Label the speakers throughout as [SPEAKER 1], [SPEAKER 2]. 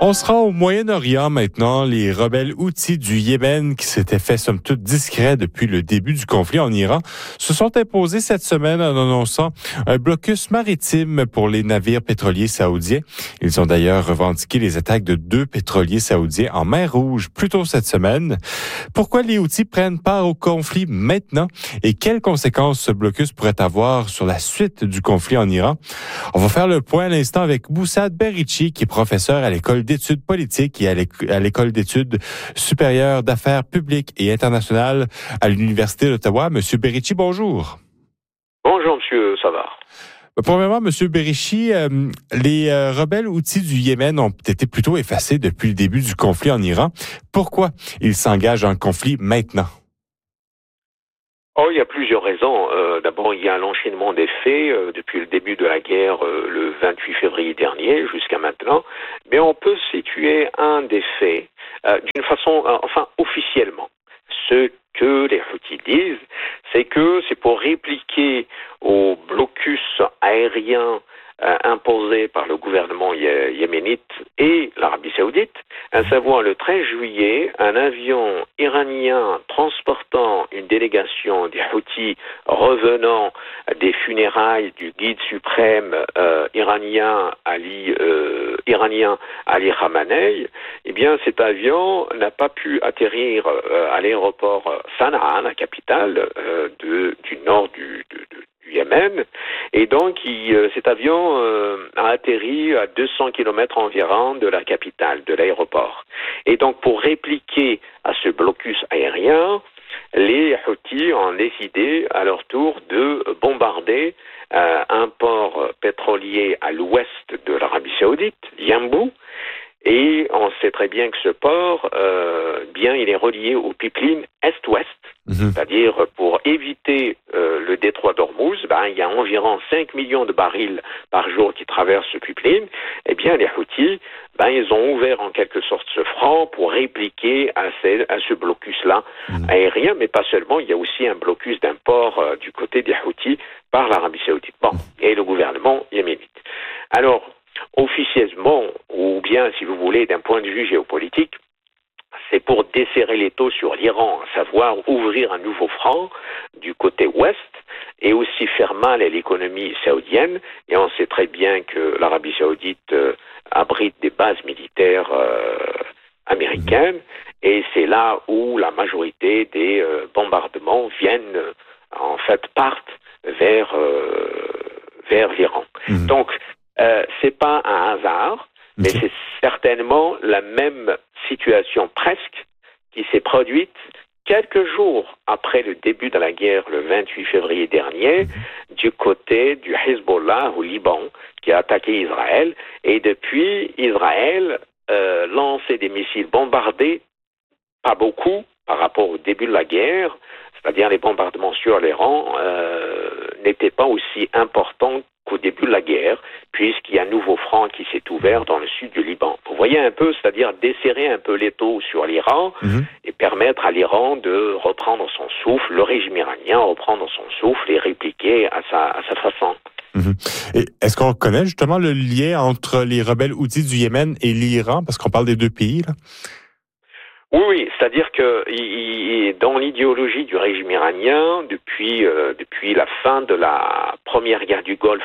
[SPEAKER 1] On se rend au Moyen-Orient maintenant. Les rebelles houthis du Yémen, qui s'étaient fait somme toute discrets depuis le début du conflit en Iran, se sont imposés cette semaine en annonçant un blocus maritime pour les navires pétroliers saoudiens. Ils ont d'ailleurs revendiqué les attaques de 2 pétroliers saoudiens en mer Rouge plus tôt cette semaine. Pourquoi les Houthis prennent part au conflit maintenant et quelles conséquences ce blocus pourrait avoir sur la suite du conflit en Iran? On va faire le point à l'instant avec Boussad Berrichi, qui est professeur à l'École d'études politiques et à l'École d'études supérieures d'affaires publiques et internationales à l'Université d'Ottawa. Monsieur Berrichi, bonjour.
[SPEAKER 2] Bonjour, Monsieur Savard.
[SPEAKER 1] Premièrement, Monsieur Berrichi, les rebelles houthis du Yémen ont été plutôt effacés depuis le début du conflit en Iran. Pourquoi ils s'engagent en conflit maintenant?
[SPEAKER 2] Il y a plusieurs raisons. D'abord, il y a l'enchaînement des faits depuis le début de la guerre le 28 février dernier jusqu'à maintenant. Mais on peut situer un des faits d'une façon, officiellement. Ce que les Houthis disent, c'est que c'est pour répliquer au blocus aérien imposé par le gouvernement yéménite et l'Arabie saoudite, à savoir le 13 juillet, un avion iranien transportant une délégation des Houthis revenant des funérailles du guide suprême iranien Ali Khamenei, eh bien cet avion n'a pas pu atterrir à l'aéroport Sanaa, la capitale du nord du Yémen, et donc cet avion a atterri à 200 km environ de la capitale, de l'aéroport. Et donc pour répliquer à ce blocus aérien, les Houthis ont décidé à leur tour de bombarder un port pétrolier à l'ouest de l'Arabie saoudite, Yanbu. Et on sait très bien que ce port, il est relié au pipeline est-ouest, c'est-à-dire pour éviter le détroit d'Ormuz, il y a environ 5 millions de barils par jour qui traversent ce pipeline. Eh bien, les Houthis, ils ont ouvert en quelque sorte ce front pour répliquer à ce blocus-là aérien, mais pas seulement, il y a aussi un blocus d'un port du côté des Houthis par l'Arabie saoudite. Et le gouvernement yéménite. Alors, officieusement, ou bien, si vous voulez, d'un point de vue géopolitique, c'est pour desserrer les taux sur l'Iran, à savoir ouvrir un nouveau front du côté ouest et aussi faire mal à l'économie saoudienne. Et on sait très bien que l'Arabie saoudite abrite des bases militaires américaines et c'est là où la majorité des bombardements partent vers l'Iran. Donc, c'est pas un hasard, mais c'est certainement la même situation presque qui s'est produite quelques jours après le début de la guerre, le 28 février dernier, du côté du Hezbollah au Liban, qui a attaqué Israël. Et depuis, Israël lançait des missiles bombardés, pas beaucoup par rapport au début de la guerre, c'est-à-dire les bombardements sur l'Iran n'étaient pas aussi importants qu'au début de la guerre, puisqu'il y a un nouveau front qui s'est ouvert dans le sud du Liban. Vous voyez un peu, c'est-à-dire desserrer un peu les taux sur l'Iran et permettre à l'Iran de reprendre son souffle, le régime iranien reprendre son souffle et répliquer à sa façon.
[SPEAKER 1] Et est-ce qu'on connaît justement le lien entre les rebelles houthis du Yémen et l'Iran, parce qu'on parle des deux pays, là?
[SPEAKER 2] Oui, c'est-à-dire que dans l'idéologie du régime iranien, depuis la fin de la première guerre du Golfe,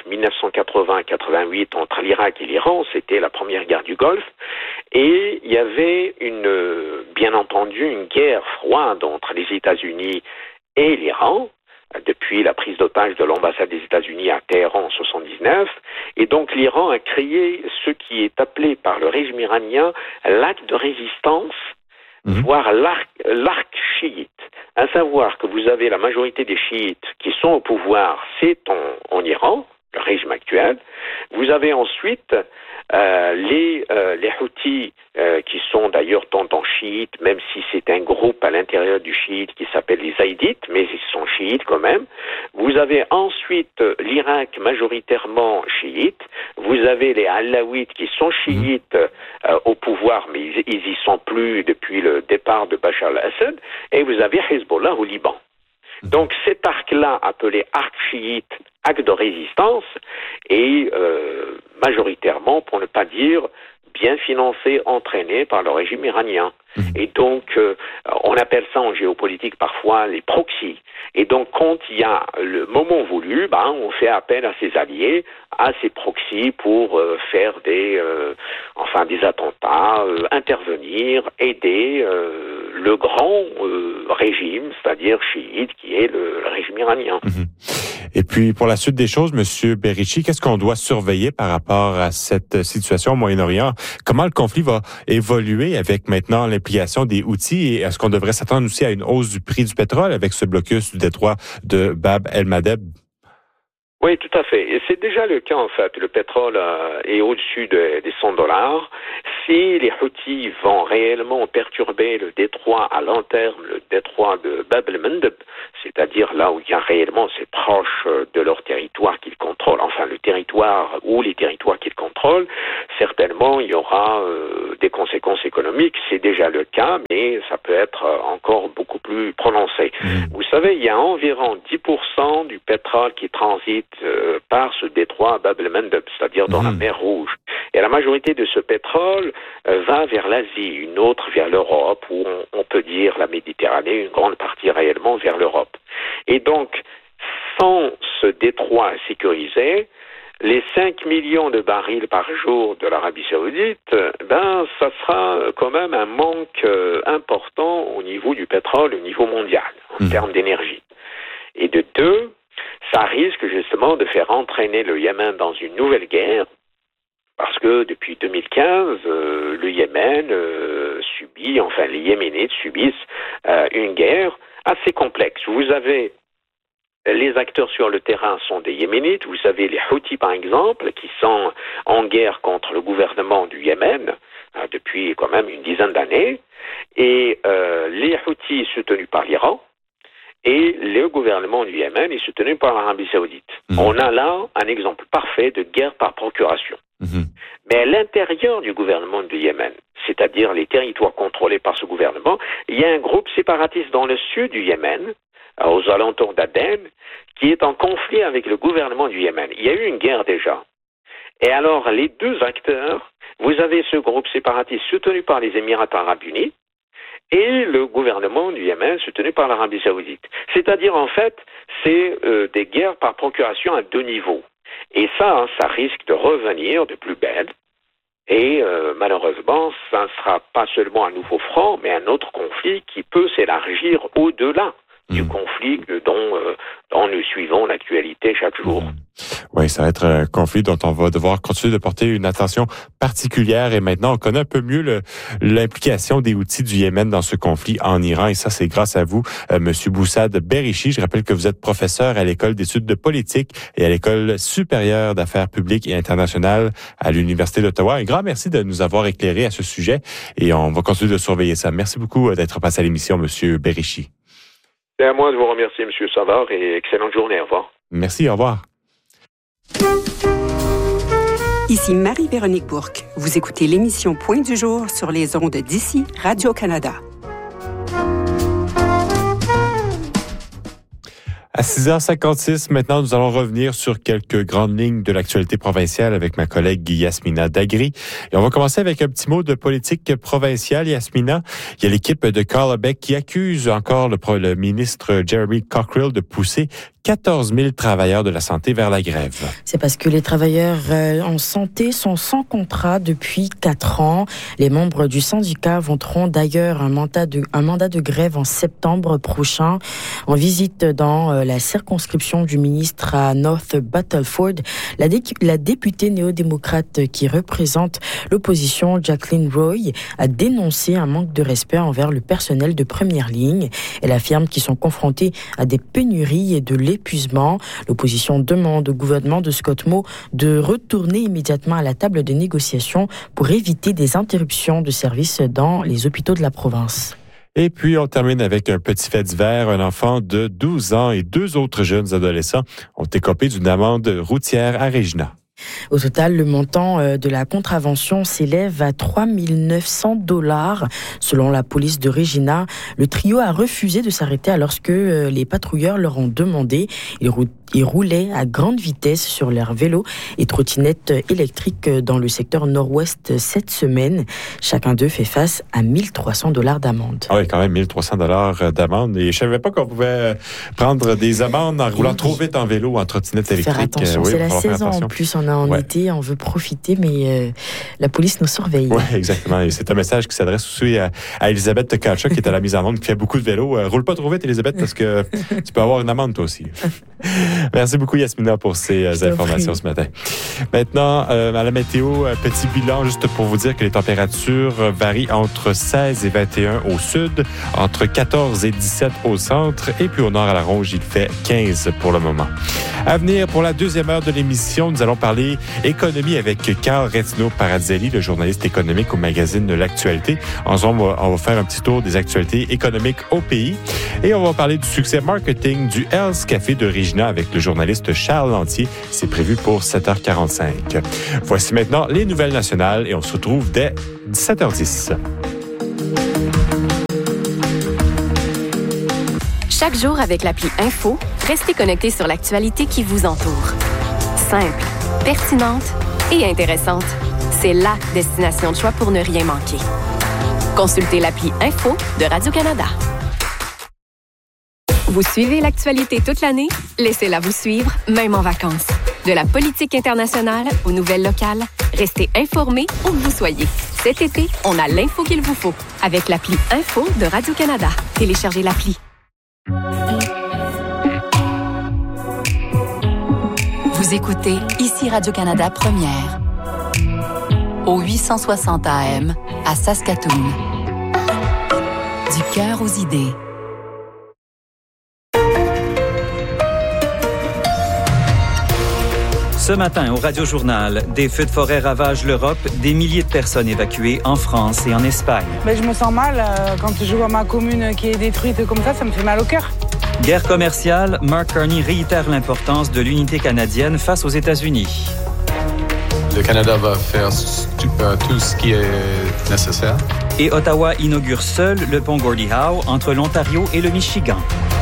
[SPEAKER 2] 1980-88, entre l'Irak et l'Iran, c'était la première guerre du Golfe, et il y avait bien entendu une guerre froide entre les États-Unis et l'Iran, depuis la prise d'otage de l'ambassade des États-Unis à Téhéran en 1979, et donc l'Iran a créé ce qui est appelé par le régime iranien l'acte de résistance, voire l'arc chiite, à savoir que vous avez la majorité des chiites qui sont au pouvoir, c'est en Iran, le régime actuel. Vous avez ensuite les Houthis qui sont d'ailleurs tendance chiites, même si c'est un groupe à l'intérieur du chiite qui s'appelle les Zaïdites, mais ils sont chiites quand même. Vous avez ensuite l'Irak majoritairement chiite. Vous avez les Alaouites qui sont chiites au pouvoir, mais ils y sont plus depuis le départ de Bachar al-Assad. Et vous avez Hezbollah au Liban. Donc cet arc-là, appelé arc chiite, acte de résistance, est majoritairement, pour ne pas dire bien financés, entraînés par le régime iranien. Et donc, on appelle ça en géopolitique parfois les proxys. Et donc, quand il y a le moment voulu, on fait appel à ses alliés, à ses proxys pour faire des attentats, intervenir, aider le grand régime, c'est-à-dire chiite, qui est le régime iranien.
[SPEAKER 1] Et puis, pour la suite des choses, Monsieur Berishi, qu'est-ce qu'on doit surveiller par rapport à cette situation au Moyen-Orient? Comment le conflit va évoluer avec maintenant l'implication des Houthis? Et est-ce qu'on devrait s'attendre aussi à une hausse du prix du pétrole avec ce blocus du détroit de Bab el-Mandeb?
[SPEAKER 2] Oui, tout à fait. Et c'est déjà le cas, en fait. Le pétrole est au-dessus des $100. Si les Houthis vont réellement perturber le détroit à long terme, le détroit de Bab el-Mandeb, c'est-à-dire là où il y a réellement, c'est proche de leur territoire qu'ils contrôlent, enfin le territoire ou les territoires qu'ils contrôlent, certainement il y aura des conséquences économiques. C'est déjà le cas, mais ça peut être encore beaucoup plus prononcé. Vous savez, il y a environ 10% du pétrole qui transite par ce détroit Bab el-Mandeb, c'est-à-dire dans la mer Rouge. Et la majorité de ce pétrole va vers l'Asie, une autre vers l'Europe, ou on peut dire la Méditerranée, une grande partie réellement vers l'Europe. Et donc, sans ce détroit sécurisé, les 5 millions de barils par jour de l'Arabie Saoudite, ça sera quand même un manque important au niveau du pétrole, au niveau mondial, en termes d'énergie. Et de deux, ça risque justement de faire entraîner le Yémen dans une nouvelle guerre, parce que depuis 2015, le Yémen les Yéménites subissent une guerre assez complexe. Vous avez les acteurs sur le terrain sont des Yéménites. Vous savez, les Houthis, par exemple, qui sont en guerre contre le gouvernement du Yémen depuis quand même une dizaine d'années. Et les Houthis soutenus par l'Iran et le gouvernement du Yémen est soutenu par l'Arabie Saoudite. On a là un exemple parfait de guerre par procuration. Mais à l'intérieur du gouvernement du Yémen, c'est-à-dire les territoires contrôlés par ce gouvernement, il y a un groupe séparatiste dans le sud du Yémen, aux alentours d'Aden, qui est en conflit avec le gouvernement du Yémen. Il y a eu une guerre déjà. Et alors, les deux acteurs, vous avez ce groupe séparatiste soutenu par les Émirats arabes unis et le gouvernement du Yémen soutenu par l'Arabie Saoudite. C'est-à-dire, en fait, c'est des guerres par procuration à deux niveaux. Et ça risque de revenir de plus belle. Et malheureusement, ça ne sera pas seulement un nouveau front, mais un autre conflit qui peut s'élargir au-delà du conflit dont nous suivons l'actualité chaque jour.
[SPEAKER 1] Oui, ça va être un conflit dont on va devoir continuer de porter une attention particulière. Et maintenant, on connaît un peu mieux l'implication des Houthis du Yémen dans ce conflit en Iran. Et ça, c'est grâce à vous, Monsieur Boussad Berishi. Je rappelle que vous êtes professeur à l'École d'études de politique et à l'École supérieure d'affaires publiques et internationales à l'Université d'Ottawa. Un grand merci de nous avoir éclairés à ce sujet. Et on va continuer de surveiller ça. Merci beaucoup d'être passé à l'émission, Monsieur Berishi.
[SPEAKER 2] C'est à moi de vous remercier, M. Savard, et excellente journée. Au revoir.
[SPEAKER 1] Merci, au revoir.
[SPEAKER 3] Ici Marie-Véronique Bourque. Vous écoutez l'émission Point du jour sur les ondes d'ici Radio-Canada.
[SPEAKER 1] À 6h56, maintenant, nous allons revenir sur quelques grandes lignes de l'actualité provinciale avec ma collègue Yasmina Dagri. Et on va commencer avec un petit mot de politique provinciale, Yasmina. Il y a l'équipe de Carla Beck qui accuse encore le ministre Jeremy Cockrell de pousser 14 000 travailleurs de la santé vers la grève.
[SPEAKER 4] C'est parce que les travailleurs en santé sont sans contrat depuis 4 ans. Les membres du syndicat voteront d'ailleurs un mandat de grève en septembre prochain. En visite dans la circonscription du ministre à North Battleford, la députée néo-démocrate qui représente l'opposition, Jacqueline Roy, a dénoncé un manque de respect envers le personnel de première ligne. Elle affirme qu'ils sont confrontés à des pénuries et de l'épuisement. L'opposition demande au gouvernement de Scott Moe de retourner immédiatement à la table de négociation pour éviter des interruptions de services dans les hôpitaux de la province.
[SPEAKER 1] Et puis, on termine avec un petit fait divers. Un enfant de 12 ans et 2 autres jeunes adolescents ont écopé d'une amende routière à Regina.
[SPEAKER 4] Au total, le montant de la contravention s'élève à $3 900. Selon la police de Regina, le trio a refusé de s'arrêter lorsque les patrouilleurs leur ont demandé. ils roulaient à grande vitesse sur leurs vélos et trottinettes électriques dans le secteur nord-ouest cette semaine. Chacun d'eux fait face à $1 300 d'amende.
[SPEAKER 1] Ah oui, quand même $1 300 d'amende. Et je savais pas qu'on pouvait prendre des amendes en roulant trop vite en vélo ou en trottinette électrique.
[SPEAKER 4] Faire attention, c'est la saison. En plus, on est en été, on veut profiter, mais la police nous surveille.
[SPEAKER 1] Oui, exactement. Et c'est un message qui s'adresse aussi à Elisabeth Tkacha, qui est à la mise en onde, qui fait beaucoup de vélo. Roule pas trop vite, Elisabeth, parce que tu peux avoir une amende, toi aussi. Merci beaucoup, Yasmina, pour ces informations ce matin. Maintenant, à la météo, petit bilan, juste pour vous dire que les températures varient entre 16 et 21 au sud, entre 14 et 17 au centre, et puis au nord à la Ronge, il fait 15 pour le moment. À venir, pour la deuxième heure de l'émission, nous allons parler économie avec Carl Retzno-Paradzelli, le journaliste économique au magazine L'Actualité. Ensemble, on va faire un petit tour des actualités économiques au pays. Et on va parler du succès marketing du Hell's Café de Regina avec le journaliste Charles Lantier. C'est prévu pour 7h45. Voici maintenant les nouvelles nationales et on se retrouve dès 17h10.
[SPEAKER 5] Chaque jour avec l'appli Info, restez connectés sur l'actualité qui vous entoure. Simple, pertinente et intéressante. C'est la destination de choix pour ne rien manquer. Consultez l'appli Info de Radio-Canada. Vous suivez l'actualité toute l'année? Laissez-la vous suivre, même en vacances. De la politique internationale aux nouvelles locales, restez informés où que vous soyez. Cet été, on a l'info qu'il vous faut avec l'appli Info de Radio-Canada. Téléchargez l'appli.
[SPEAKER 6] Vous écoutez ici Radio-Canada Première au 860 AM à Saskatoon. Du cœur aux idées.
[SPEAKER 7] Ce matin, au Radio-Journal, des feux de forêt ravagent l'Europe, des milliers de personnes évacuées en France et en Espagne.
[SPEAKER 8] Mais je me sens mal quand je vois ma commune qui est détruite comme ça me fait mal au cœur.
[SPEAKER 7] Guerre commerciale, Mark Carney réitère l'importance de l'unité canadienne face aux États-Unis.
[SPEAKER 9] Le Canada va faire tout ce qui est nécessaire.
[SPEAKER 7] Et Ottawa inaugure seul le pont Gordie Howe entre l'Ontario et le Michigan.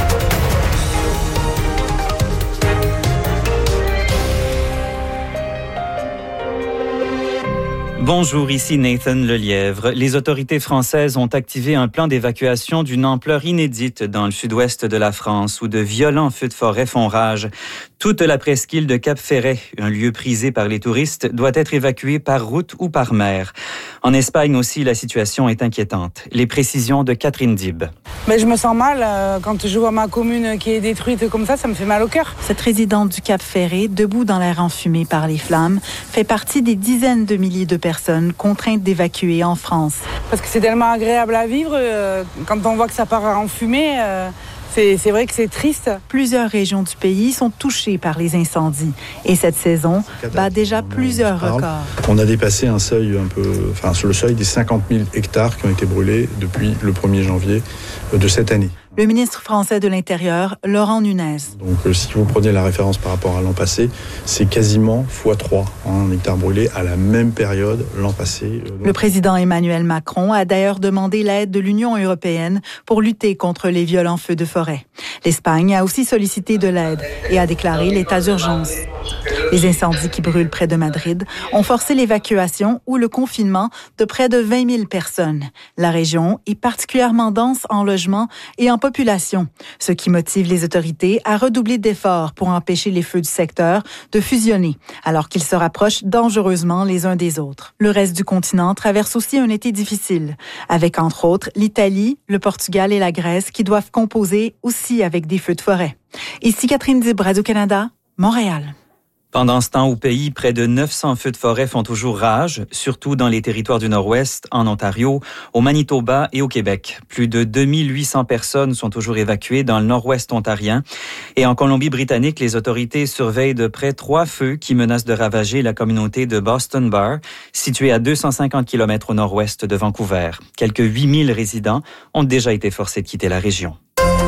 [SPEAKER 7] Bonjour, ici Nathan Lelièvre. Les autorités françaises ont activé un plan d'évacuation d'une ampleur inédite dans le sud-ouest de la France où de violents feux de forêt font rage. Toute la presqu'île de Cap-Ferret, un lieu prisé par les touristes, doit être évacuée par route ou par mer. En Espagne aussi, la situation est inquiétante. Les précisions de Catherine Dib.
[SPEAKER 8] Mais je me sens mal quand je vois ma commune qui est détruite comme ça me fait mal au cœur.
[SPEAKER 10] Cette résidente du Cap-Ferret, debout dans l'air enfumé par les flammes, fait partie des dizaines de milliers de personnes contraintes d'évacuer en France.
[SPEAKER 8] Parce que c'est tellement agréable à vivre, quand on voit que ça part en fumée, c'est vrai que c'est triste.
[SPEAKER 10] Plusieurs régions du pays sont touchées par les incendies. Et cette saison bat déjà plusieurs records.
[SPEAKER 11] On a dépassé un seuil sur le seuil des 50 000 hectares qui ont été brûlés depuis le 1er janvier de cette année.
[SPEAKER 10] Le ministre français de l'Intérieur, Laurent Nunez.
[SPEAKER 11] Donc, si vous prenez la référence par rapport à l'an passé, c'est quasiment x3 un hectare brûlé à la même période l'an passé.
[SPEAKER 10] Le président Emmanuel Macron a d'ailleurs demandé l'aide de l'Union européenne pour lutter contre les violents feux de forêt. L'Espagne a aussi sollicité de l'aide et a déclaré l'état d'urgence. Les incendies qui brûlent près de Madrid ont forcé l'évacuation ou le confinement de près de 20 000 personnes. La région est particulièrement dense en logements et en population, ce qui motive les autorités à redoubler d'efforts pour empêcher les feux du secteur de fusionner, alors qu'ils se rapprochent dangereusement les uns des autres. Le reste du continent traverse aussi un été difficile, avec entre autres l'Italie, le Portugal et la Grèce qui doivent composer aussi avec des feux de forêt. Ici Catherine Dib, Radio-Canada, Montréal.
[SPEAKER 7] Pendant ce temps, au pays, près de 900 feux de forêt font toujours rage, surtout dans les territoires du Nord-Ouest, en Ontario, au Manitoba et au Québec. Plus de 2800 personnes sont toujours évacuées dans le Nord-Ouest ontarien. Et en Colombie-Britannique, les autorités surveillent de près 3 feux qui menacent de ravager la communauté de Boston Bar, située à 250 km au nord-ouest de Vancouver. Quelques 8000 résidents ont déjà été forcés de quitter la région.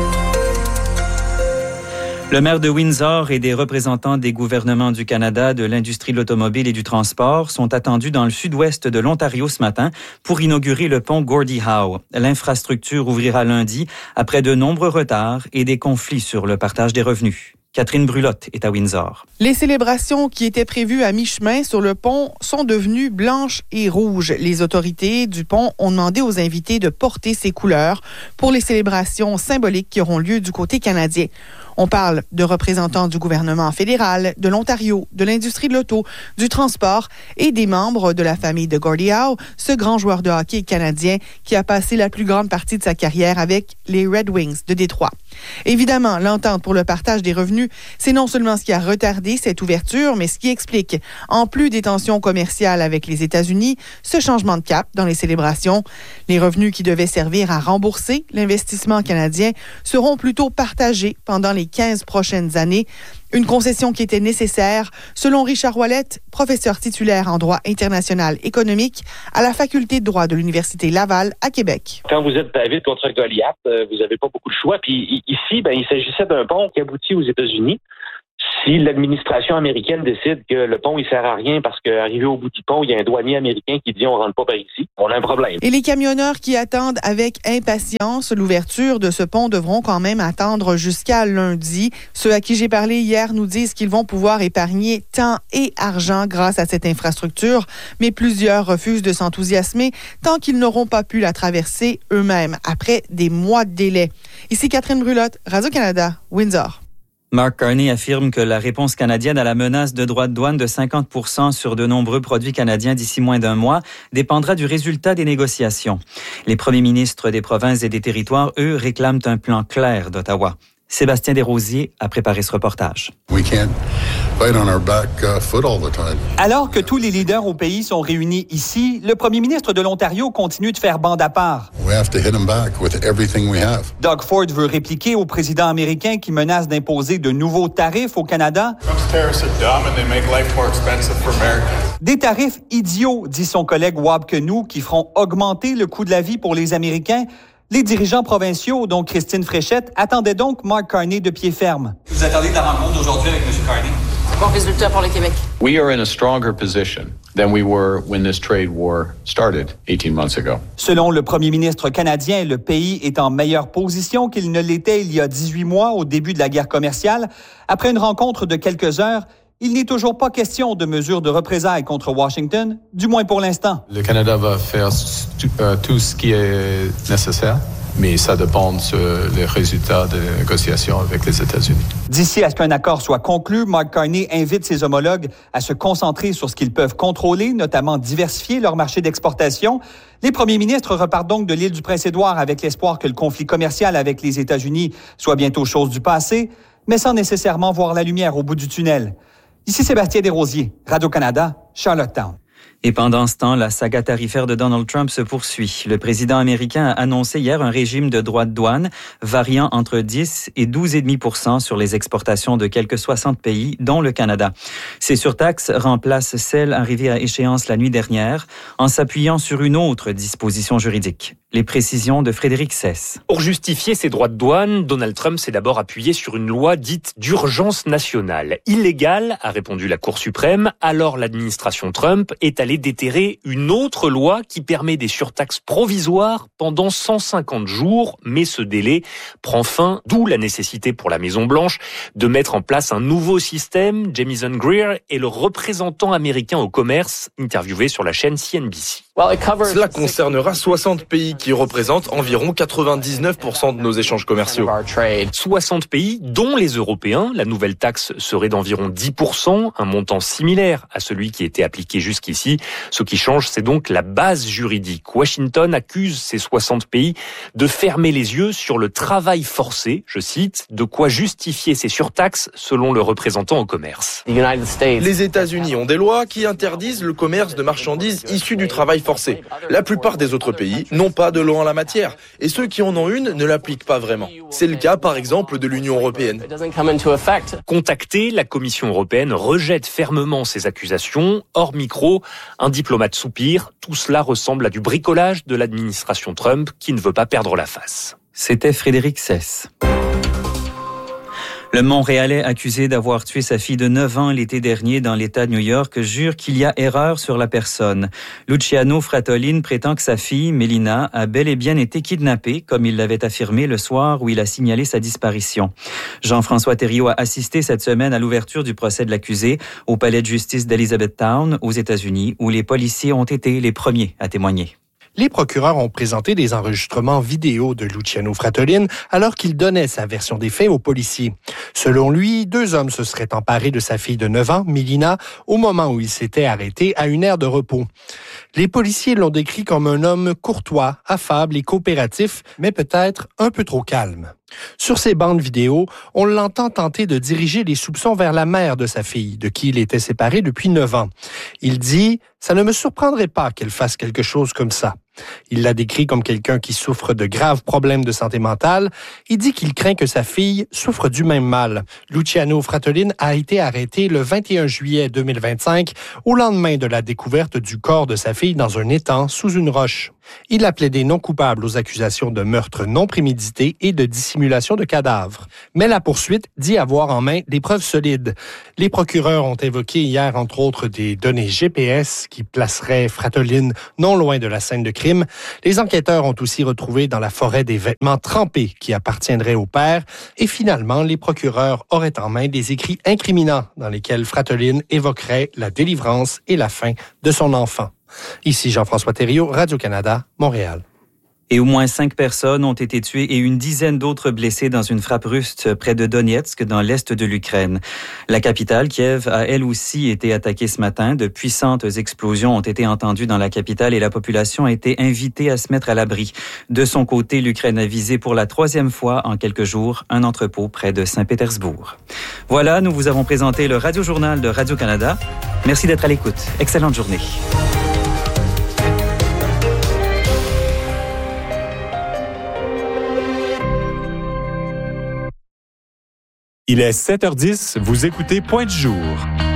[SPEAKER 7] Le maire de Windsor et des représentants des gouvernements du Canada, de l'industrie de l'automobile et du transport sont attendus dans le sud-ouest de l'Ontario ce matin pour inaugurer le pont Gordie Howe. L'infrastructure ouvrira lundi après de nombreux retards et des conflits sur le partage des revenus. Catherine Brulotte est à Windsor.
[SPEAKER 12] Les célébrations qui étaient prévues à mi-chemin sur le pont sont devenues blanches et rouges. Les autorités du pont ont demandé aux invités de porter ces couleurs pour les célébrations symboliques qui auront lieu du côté canadien. On parle de représentants du gouvernement fédéral, de l'Ontario, de l'industrie de l'auto, du transport et des membres de la famille de Gordie Howe, ce grand joueur de hockey canadien qui a passé la plus grande partie de sa carrière avec les Red Wings de Détroit. Évidemment, l'entente pour le partage des revenus, c'est non seulement ce qui a retardé cette ouverture, mais ce qui explique, en plus des tensions commerciales avec les États-Unis, ce changement de cap dans les célébrations. Les revenus qui devaient servir à rembourser l'investissement canadien seront plutôt partagés pendant les 15 prochaines années. Une concession qui était nécessaire, selon Richard Ouellette, professeur titulaire en droit international économique à la faculté de droit de l'Université Laval à Québec.
[SPEAKER 13] Quand vous êtes David contre Goliath, vous n'avez pas beaucoup de choix. Puis ici, il s'agissait d'un pont qui aboutit aux États-Unis. Si l'administration américaine décide que le pont, il sert à rien parce qu'arrivé au bout du pont, il y a un douanier américain qui dit on rentre pas par ici, on a un problème.
[SPEAKER 12] Et les camionneurs qui attendent avec impatience l'ouverture de ce pont devront quand même attendre jusqu'à lundi. Ceux à qui j'ai parlé hier nous disent qu'ils vont pouvoir épargner temps et argent grâce à cette infrastructure, mais plusieurs refusent de s'enthousiasmer tant qu'ils n'auront pas pu la traverser eux-mêmes après des mois de délai. Ici Catherine Brulotte, Radio-Canada, Windsor.
[SPEAKER 7] Mark Carney affirme que la réponse canadienne à la menace de droits de douane de 50% sur de nombreux produits canadiens d'ici moins d'un mois dépendra du résultat des négociations. Les premiers ministres des provinces et des territoires, eux, réclament un plan clair d'Ottawa. Sébastien Desrosiers a préparé ce reportage.
[SPEAKER 14] Alors que tous les leaders au pays sont réunis ici, le premier ministre de l'Ontario continue de faire bande à part. Doug Ford veut répliquer au président américain qui menace d'imposer de nouveaux tarifs au Canada. Des tarifs idiots, dit son collègue Wab Kinew, qui feront augmenter le coût de la vie pour les Américains. Les dirigeants provinciaux, dont Christine Fréchette, attendaient donc Mark Carney de pied ferme.
[SPEAKER 15] Vous attendez la rencontre d'aujourd'hui avec M. Carney?
[SPEAKER 16] Bon résultat pour le Québec.
[SPEAKER 9] We are in a stronger position than we were when this trade war started 18 months ago.
[SPEAKER 14] Selon le premier ministre canadien, le pays est en meilleure position qu'il ne l'était il y a 18 mois au début de la guerre commerciale. Après une rencontre de quelques heures, il n'est toujours pas question de mesures de représailles contre Washington, du moins pour l'instant.
[SPEAKER 9] Le Canada va faire tout ce qui est nécessaire, mais ça dépend des résultats des négociations avec les États-Unis.
[SPEAKER 14] D'ici à ce qu'un accord soit conclu, Mark Carney invite ses homologues à se concentrer sur ce qu'ils peuvent contrôler, notamment diversifier leur marché d'exportation. Les premiers ministres repartent donc de l'île du Prince-Édouard avec l'espoir que le conflit commercial avec les États-Unis soit bientôt chose du passé, mais sans nécessairement voir la lumière au bout du tunnel. Ici Sébastien Desrosiers, Radio-Canada, Charlottetown.
[SPEAKER 7] Et pendant ce temps, la saga tarifaire de Donald Trump se poursuit. Le président américain a annoncé hier un régime de droits de douane variant entre 10 et 12,5% sur les exportations de quelques 60 pays, dont le Canada. Ces surtaxes remplacent celles arrivées à échéance la nuit dernière en s'appuyant sur une autre disposition juridique. Les précisions de Frédéric Sess.
[SPEAKER 17] Pour justifier ces droits de douane, Donald Trump s'est d'abord appuyé sur une loi dite d'urgence nationale. Illégale, a répondu la Cour suprême. Alors l'administration Trump est allée déterrer une autre loi qui permet des surtaxes provisoires pendant 150 jours. Mais ce délai prend fin, d'où la nécessité pour la Maison-Blanche de mettre en place un nouveau système. Jamieson Greer est le représentant américain au commerce, interviewé sur la chaîne CNBC.
[SPEAKER 18] Cela concernera 60 pays qui représentent environ 99% de nos échanges commerciaux.
[SPEAKER 17] 60 pays, dont les Européens. La nouvelle taxe serait d'environ 10%, un montant similaire à celui qui était appliqué jusqu'ici. Ce qui change, c'est donc la base juridique. Washington accuse ces 60 pays de fermer les yeux sur le travail forcé, je cite, de quoi justifier ces surtaxes selon le représentant au commerce.
[SPEAKER 18] Les États-Unis ont des lois qui interdisent le commerce de marchandises issues du travail forcé. La plupart des autres pays n'ont pas de loi en la matière, et ceux qui en ont une ne l'appliquent pas vraiment. C'est le cas, par exemple, de l'Union européenne.
[SPEAKER 17] Contactée, la Commission européenne rejette fermement ces accusations. Hors micro, un diplomate soupire. Tout cela ressemble à du bricolage de l'administration Trump qui ne veut pas perdre la face.
[SPEAKER 7] C'était Frédéric Sess. Le Montréalais accusé d'avoir tué sa fille de 9 ans l'été dernier dans l'État de New York jure qu'il y a erreur sur la personne. Luciano Fratolin prétend que sa fille, Melina, a bel et bien été kidnappée, comme il l'avait affirmé le soir où il a signalé sa disparition. Jean-François Thériault a assisté cette semaine à l'ouverture du procès de l'accusé au palais de justice d'Elizabethtown, aux États-Unis, où les policiers ont été les premiers à témoigner.
[SPEAKER 16] Les procureurs ont présenté des enregistrements vidéo de Luciano Fratolin alors qu'il donnait sa version des faits aux policiers. Selon lui, 2 hommes se seraient emparés de sa fille de 9 ans, Melina, au moment où il s'était arrêté à une aire de repos. Les policiers l'ont décrit comme un homme courtois, affable et coopératif, mais peut-être un peu trop calme. Sur ces bandes vidéo, on l'entend tenter de diriger les soupçons vers la mère de sa fille, de qui il était séparé depuis 9 ans. Il dit « Ça ne me surprendrait pas qu'elle fasse quelque chose comme ça ». Il l'a décrit comme quelqu'un qui souffre de graves problèmes de santé mentale. Il dit qu'il craint que sa fille souffre du même mal. Luciano Fratolin a été arrêté le 21 juillet 2025, au lendemain de la découverte du corps de sa fille dans un étang sous une roche. Il a plaidé non coupable aux accusations de meurtre non prémédité et de dissimulation de cadavres. Mais la poursuite dit avoir en main des preuves solides. Les procureurs ont évoqué hier, entre autres, des données GPS qui placeraient Fratolin non loin de la scène de crime. Les enquêteurs ont aussi retrouvé dans la forêt des vêtements trempés qui appartiendraient au père. Et finalement, les procureurs auraient en main des écrits incriminants dans lesquels Fratolin évoquerait la délivrance et la fin de son enfant. Ici Jean-François Thériault, Radio-Canada, Montréal.
[SPEAKER 7] Et au moins 5 personnes ont été tuées et une dizaine d'autres blessées dans une frappe russe près de Donetsk, dans l'est de l'Ukraine. La capitale, Kiev, a elle aussi été attaquée ce matin. De puissantes explosions ont été entendues dans la capitale et la population a été invitée à se mettre à l'abri. De son côté, l'Ukraine a visé pour la 3e fois en quelques jours un entrepôt près de Saint-Pétersbourg. Voilà, nous vous avons présenté le Radio-Journal de Radio-Canada. Merci d'être à l'écoute. Excellente journée.
[SPEAKER 1] Il est 7h10, vous écoutez Point du jour.